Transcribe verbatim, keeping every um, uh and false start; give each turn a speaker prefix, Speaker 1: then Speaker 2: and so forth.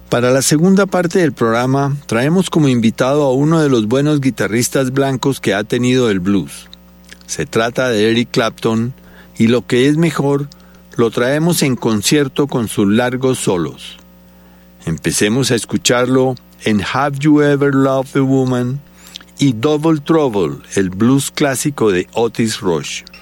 Speaker 1: Para la segunda parte del programa, traemos como invitado a uno de los buenos guitarristas blancos que ha tenido el blues. Se trata de Eric Clapton, y lo que es mejor, lo traemos en concierto con sus largos solos. Empecemos a escucharlo en Have You Ever Loved a Woman y Double Trouble, el blues clásico de Otis Rush.